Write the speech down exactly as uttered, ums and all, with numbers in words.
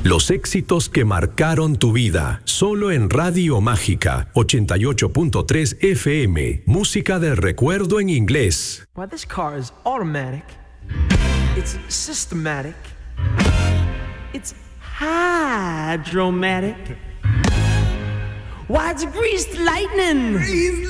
Los éxitos que marcaron tu vida, solo en Radio Mágica, ochenta y ocho punto tres F M, música del recuerdo en inglés. Why, this car is automatic, it's systematic, it's hydromatic. Why, it's greased lightning. Greased